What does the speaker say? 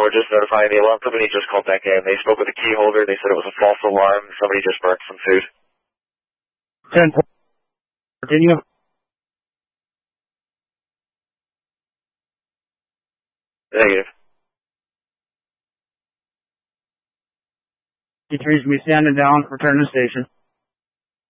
just notifying the alarm company just called back in. They spoke with the key holder. They said it was a false alarm. Somebody just burnt some food. 10-4. Continue. Negative. D3's going to be standing down. Return to station.